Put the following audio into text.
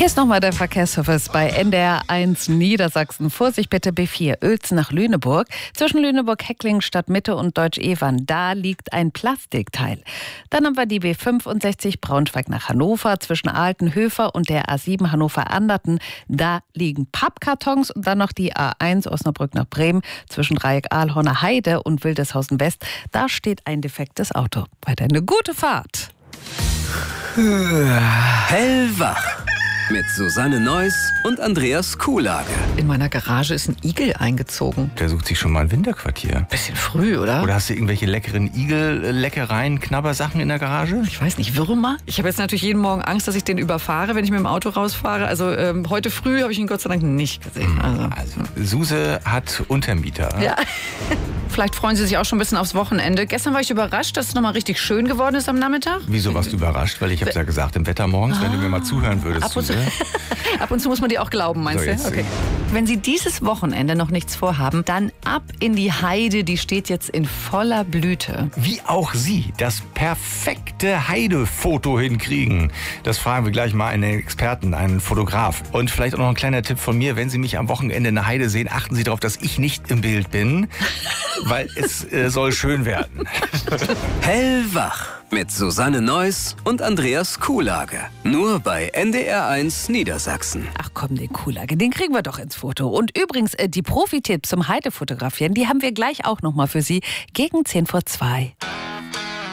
Hier ist nochmal der Verkehrsservice bei NDR 1 Niedersachsen. Vorsicht bitte B4 Uelzen nach Lüneburg. Zwischen Lüneburg-Hecklingen Stadtmitte und Deutsch-Evern. Da liegt ein Plastikteil. Dann haben wir die B65 Braunschweig nach Hannover. Zwischen Altenhöfer und der A7 Hannover-Anderten. Da liegen Pappkartons. Und dann noch die A1 Osnabrück nach Bremen. Zwischen Dreieck Ahlhorner Heide und Wildeshausen West. Da steht ein defektes Auto. Weiter eine gute Fahrt. Hellwach mit Susanne Neuss und Andreas Kuhlage. In meiner Garage ist ein Igel eingezogen. Der sucht sich schon mal ein Winterquartier. Bisschen früh, oder? Oder hast du irgendwelche leckeren Igel-Leckereien, Knabbersachen in der Garage? Ich weiß nicht, Würmer? Ich habe jetzt natürlich jeden Morgen Angst, dass ich den überfahre, wenn ich mit dem Auto rausfahre. Also heute früh habe ich ihn Gott sei Dank nicht gesehen. Also, Suse hat Untermieter. Ja. Vielleicht freuen Sie sich auch schon ein bisschen aufs Wochenende. Gestern war ich überrascht, dass es nochmal richtig schön geworden ist am Nachmittag. Wieso warst du überrascht? Weil ich habe ja gesagt, im Wetter morgens, wenn du mir mal zuhören würdest, Suse. Ab und zu muss man dir auch glauben, meinst du? Okay. Wenn Sie dieses Wochenende noch nichts vorhaben, dann ab in die Heide. Die steht jetzt in voller Blüte. Wie auch Sie das perfekte Heidefoto hinkriegen, das fragen wir gleich mal einen Experten, einen Fotograf. Und vielleicht auch noch ein kleiner Tipp von mir, wenn Sie mich am Wochenende in der Heide sehen, achten Sie darauf, dass ich nicht im Bild bin, weil es soll schön werden. Hellwach mit Susanne Neuss und Andreas Kuhlage. Nur bei NDR 1 Niedersachsen. Ach komm, den Kuhlage, den kriegen wir doch ins Foto. Und übrigens, die Profi-Tipps zum Heidefotografieren, die haben wir gleich auch nochmal für Sie gegen 1:50.